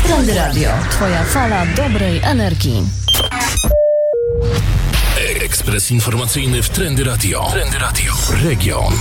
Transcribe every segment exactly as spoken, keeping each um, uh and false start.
Trendy Radio. Twoja fala dobrej energii. Ekspres informacyjny w Trendy Radio. Trendy Radio. Region.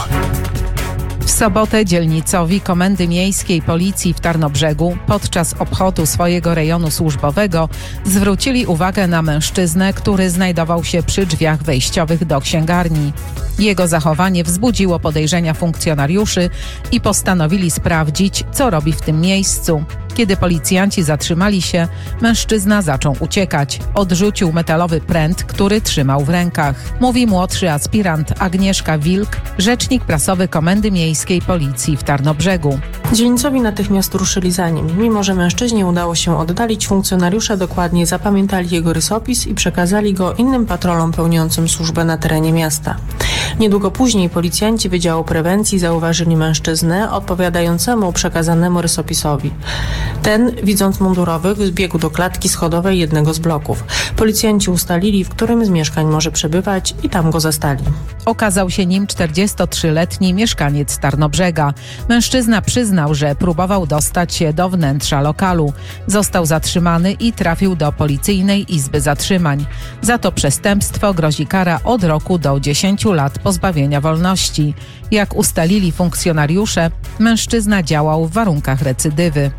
W sobotę dzielnicowi Komendy Miejskiej Policji w Tarnobrzegu podczas obchodu swojego rejonu służbowego zwrócili uwagę na mężczyznę, który znajdował się przy drzwiach wejściowych do księgarni. Jego zachowanie wzbudziło podejrzenia funkcjonariuszy i postanowili sprawdzić, co robi w tym miejscu. Kiedy policjanci zatrzymali się, mężczyzna zaczął uciekać. Odrzucił metalowy pręt, który trzymał w rękach. Mówi młodszy aspirant Agnieszka Wilk, rzecznik prasowy Komendy Miejskiej Policji w Tarnobrzegu. Dzielnicowi natychmiast ruszyli za nim. Mimo że mężczyźnie udało się oddalić, funkcjonariusze dokładnie zapamiętali jego rysopis i przekazali go innym patrolom pełniącym służbę na terenie miasta. Niedługo później policjanci Wydziału Prewencji zauważyli mężczyznę odpowiadającemu przekazanemu rysopisowi. Ten, widząc mundurowych, zbiegł do klatki schodowej jednego z bloków. Policjanci ustalili, w którym z mieszkań może przebywać i tam go zastali. Okazał się nim czterdziestotrzyletni mieszkaniec Tarnobrzega. Mężczyzna przyznał, że próbował dostać się do wnętrza lokalu. Został zatrzymany i trafił do policyjnej izby zatrzymań. Za to przestępstwo grozi kara od roku do dziesięciu lat pozbawienia wolności. Jak ustalili funkcjonariusze, mężczyzna działał w warunkach recydywy.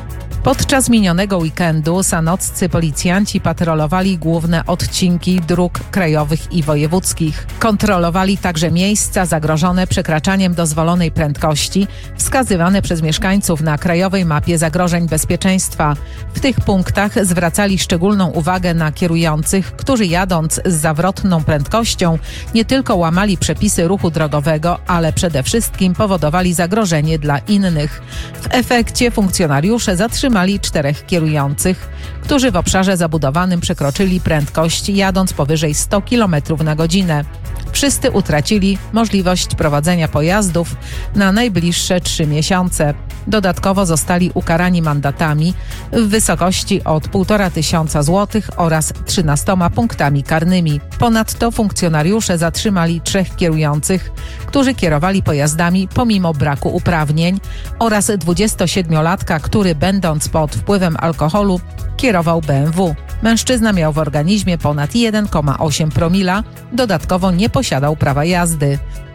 Podczas minionego weekendu sanoccy policjanci patrolowali główne odcinki dróg krajowych i wojewódzkich. Kontrolowali także miejsca zagrożone przekraczaniem dozwolonej prędkości, wskazywane przez mieszkańców na krajowej mapie zagrożeń bezpieczeństwa. W tych punktach zwracali szczególną uwagę na kierujących, którzy jadąc z zawrotną prędkością nie tylko łamali przepisy ruchu drogowego, ale przede wszystkim powodowali zagrożenie dla innych. W efekcie funkcjonariusze zatrzymali Zatrzymali czterech kierujących, którzy w obszarze zabudowanym przekroczyli prędkość jadąc powyżej sto kilometrów na godzinę. Wszyscy utracili możliwość prowadzenia pojazdów na najbliższe trzy miesiące. Dodatkowo zostali ukarani mandatami w wysokości od półtora tysiąca złotych oraz trzynastoma punktami karnymi. Ponadto funkcjonariusze zatrzymali trzech kierujących, którzy kierowali pojazdami pomimo braku uprawnień oraz dwudziestosiedmiolatka, który będąc pod wpływem alkoholu kierował B M W. Mężczyzna miał w organizmie ponad jeden przecinek osiem promila, dodatkowo nie posiadał prawa jazdy.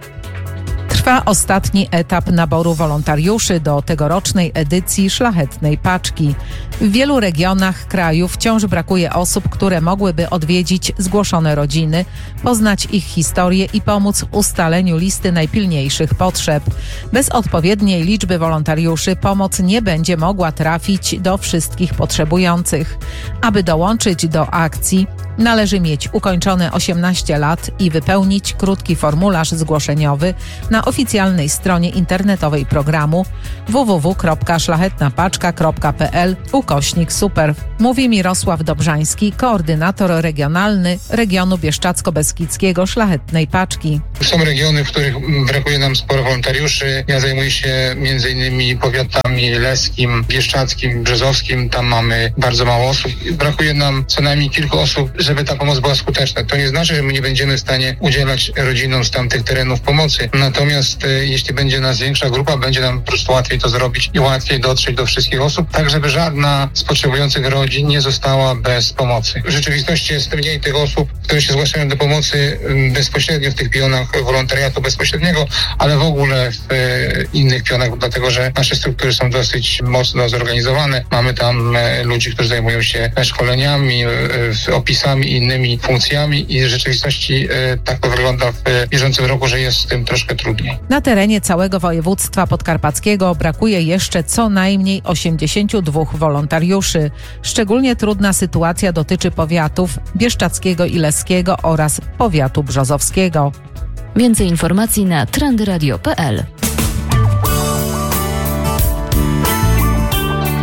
Trwa ostatni etap naboru wolontariuszy do tegorocznej edycji Szlachetnej Paczki. W wielu regionach kraju wciąż brakuje osób, które mogłyby odwiedzić zgłoszone rodziny, poznać ich historię i pomóc w ustaleniu listy najpilniejszych potrzeb. Bez odpowiedniej liczby wolontariuszy pomoc nie będzie mogła trafić do wszystkich potrzebujących. Aby dołączyć do akcji, należy mieć ukończone osiemnaście lat i wypełnić krótki formularz zgłoszeniowy na oficjalnej stronie internetowej programu w w w kropka szlachetna paczka kropka p l ukośnik super. Mówi Mirosław Dobrzański, koordynator regionalny regionu Bieszczadzko-Beskidzkiego Szlachetnej Paczki. Są regiony, w których brakuje nam sporo wolontariuszy. Ja zajmuję się między innymi powiatami leskim, bieszczadzkim, brzezowskim. Tam mamy bardzo mało osób. Brakuje nam co najmniej kilku osób, żeby ta pomoc była skuteczna. To nie znaczy, że my nie będziemy w stanie udzielać rodzinom z tamtych terenów pomocy. Natomiast e, jeśli będzie nas większa grupa, będzie nam po prostu łatwiej to zrobić i łatwiej dotrzeć do wszystkich osób, tak żeby żadna z potrzebujących rodzin nie została bez pomocy. W rzeczywistości jest mniej tych osób, które się zgłaszają do pomocy bezpośrednio w tych pionach wolontariatu bezpośredniego, ale w ogóle w e, innych pionach, dlatego że nasze struktury są dosyć mocno zorganizowane. Mamy tam e, ludzi, którzy zajmują się szkoleniami, e, opisami i innymi funkcjami i w rzeczywistości e, tak to wygląda w e, bieżącym roku, że jest z tym troszkę trudniej. Na terenie całego województwa podkarpackiego brakuje jeszcze co najmniej osiemdziesięciu dwóch wolontariuszy. Szczególnie trudna sytuacja dotyczy powiatów bieszczadzkiego i leskiego oraz powiatu brzozowskiego. Więcej informacji na trendyradio kropka p l.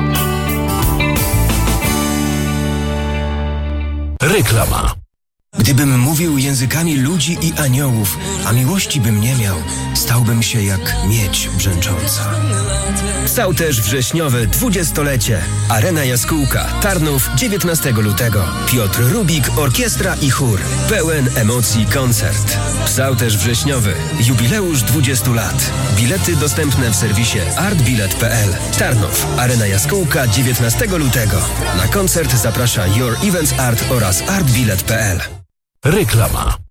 Reklama. Gdy Gdybym mówił językami ludzi i aniołów, a miłości bym nie miał, stałbym się jak miedź brzęcząca. Psałterz wrześniowy dwudziestolecie. Arena Jaskółka, Tarnów, dziewiętnastego lutego. Piotr Rubik, orkiestra i chór. Pełen emocji koncert. Psałterz wrześniowy. Jubileusz dwudziestu lat. Bilety dostępne w serwisie artbilet kropka p l. Tarnów, Arena Jaskółka, dziewiętnastego lutego. Na koncert zaprasza Your Events Art oraz artbilet kropka p l. Reklama.